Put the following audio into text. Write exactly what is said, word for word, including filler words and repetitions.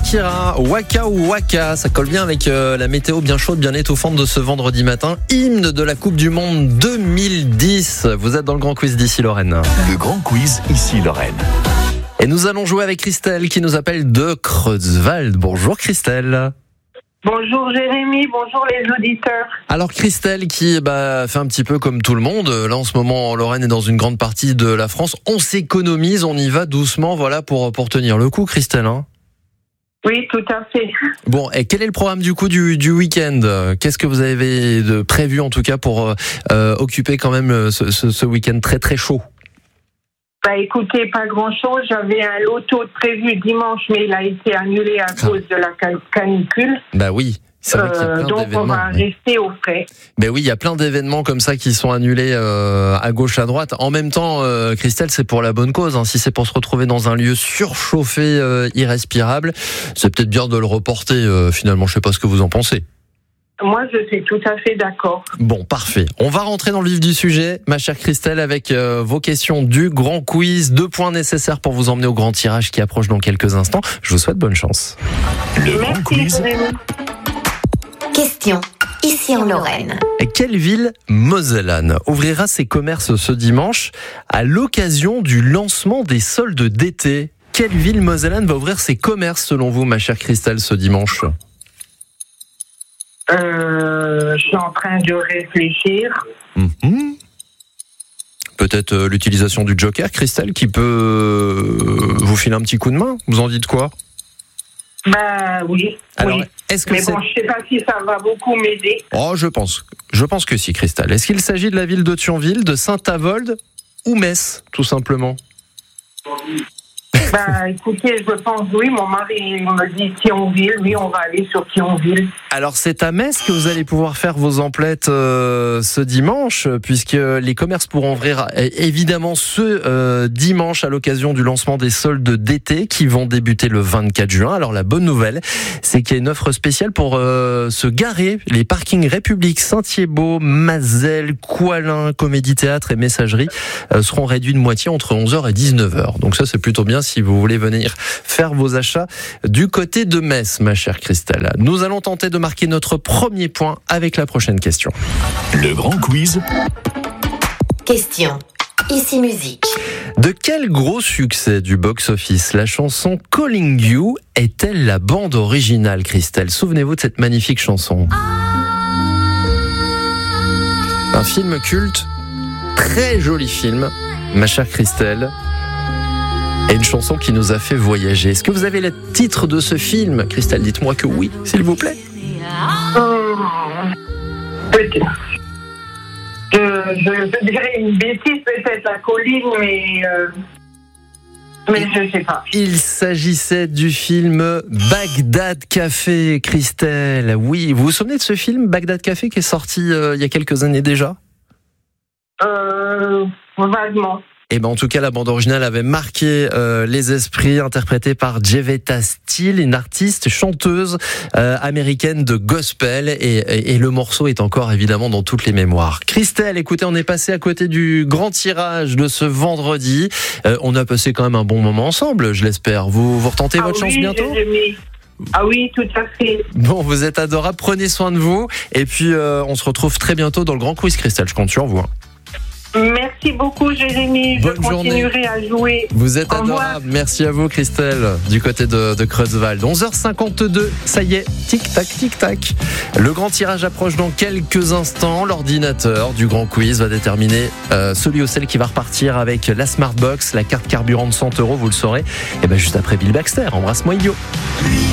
Shakira, Waka ou Waka, ça colle bien avec euh, la météo bien chaude, bien étouffante de ce vendredi matin. Hymne de la Coupe du Monde deux mille dix. Vous êtes dans le grand quiz d'ici Lorraine. Le grand quiz ici Lorraine. Et nous allons jouer avec Christelle qui nous appelle de Creuswald. Bonjour Christelle. Bonjour Jérémy, bonjour les auditeurs. Alors Christelle qui bah, fait un petit peu comme tout le monde, là en ce moment en Lorraine et dans une grande partie de la France, on s'économise, on y va doucement voilà pour, pour tenir le coup Christelle. Hein. Oui, tout à fait. Bon, et quel est le programme du coup du, du week-end ? Qu'est-ce que vous avez de prévu en tout cas pour euh, occuper quand même ce, ce, ce week-end très très chaud ? Bah écoutez, pas grand-chose. J'avais un loto prévu dimanche, mais il a été annulé à ah. cause de la canicule. Bah oui. C'est vrai qu'il y a plein euh, donc d'événements. on va rester au frais. Ben oui, il y a plein d'événements comme ça qui sont annulés euh, à gauche, à droite. En même temps, euh, Christelle, c'est pour la bonne cause. Hein. Si c'est pour se retrouver dans un lieu surchauffé, euh, irrespirable, c'est peut-être bien de le reporter. Euh, finalement, je sais pas ce que vous en pensez. Moi, je suis tout à fait d'accord. Bon, parfait. On va rentrer dans le vif du sujet, ma chère Christelle, avec euh, vos questions du grand quiz. Deux points nécessaires pour vous emmener au grand tirage qui approche dans quelques instants. Je vous souhaite bonne chance. Le Merci, grand quiz. Jérémy. Question, ici en Lorraine. Et quelle ville mosellane ouvrira ses commerces ce dimanche à l'occasion du lancement des soldes d'été ? Quelle ville mosellane va ouvrir ses commerces selon vous, ma chère Christelle, ce dimanche ? Euh, je suis en train de réfléchir. Mmh. Peut-être euh, l'utilisation du joker, Christelle, qui peut euh, vous filer un petit coup de main. Vous en dites quoi ? Bah oui. Alors, oui. est-ce que Mais c'est... bon, je sais pas si ça va beaucoup m'aider. Oh, je pense. Je pense que si, Christelle. Est-ce qu'il s'agit de la ville de Thionville, de Saint-Avold ou Metz, tout simplement ? Bah écoutez, je pense, oui, mon mari il me dit Thionville, oui, on va aller sur Thionville. Alors c'est à Metz que vous allez pouvoir faire vos emplettes euh, ce dimanche, puisque les commerces pourront ouvrir évidemment ce euh, dimanche à l'occasion du lancement des soldes d'été qui vont débuter le vingt-quatre juin. Alors la bonne nouvelle, c'est qu'il y a une offre spéciale pour euh, se garer. Les parkings République, Saint-Thiébaut, Mazelles, Coalin, Comédie Théâtre et Messagerie euh, seront réduits de moitié entre onze heures et dix-neuf heures. Donc ça c'est plutôt bien si vous voulez venir faire vos achats du côté de Metz, ma chère Christelle. Nous allons tenter de marquer notre premier point avec la prochaine question. Le grand quiz. Question, ici musique. De quel gros succès du box-office la chanson Calling You est-elle la bande originale, Christelle ? Souvenez-vous de cette magnifique chanson. Un film culte, très joli film, ma chère Christelle. Et une chanson qui nous a fait voyager. Est-ce que vous avez le titre de ce film, Christelle ? Dites-moi que oui, s'il vous plaît. Hum, peut-être. Je, je, je dirais une bêtise, peut-être la colline, mais, euh, mais je ne sais pas. Il s'agissait du film Bagdad Café, Christelle. Oui, vous vous souvenez de ce film, Bagdad Café, qui est sorti euh, il y a quelques années déjà ? Euh, vaguement. Et ben en tout cas, la bande originale avait marqué euh, les esprits, interprétée par Jevetta Steele, une artiste chanteuse euh, américaine de gospel, et, et, et le morceau est encore évidemment dans toutes les mémoires. Christelle, écoutez, on est passé à côté du grand tirage de ce vendredi. Euh, on a passé quand même un bon moment ensemble, je l'espère. Vous vous retentez ah votre oui, chance bientôt ? Ah oui, tout à fait. Bon, vous êtes adorable, prenez soin de vous, et puis euh, on se retrouve très bientôt dans le grand quiz, Christelle. Je compte sur vous. Hein. Merci beaucoup, Jérémy. Bonne je continuerai journée. à jouer. Vous êtes Au revoir. adorable. Merci à vous, Christelle, du côté de, de Creuswald. onze heures cinquante-deux, ça y est, tic-tac, tic-tac. Le grand tirage approche dans quelques instants. L'ordinateur du grand quiz va déterminer euh, celui ou celle qui va repartir avec la Smartbox, la carte carburant de cent euros, vous le saurez. Et bien juste après Bill Baxter, embrasse-moi idiot.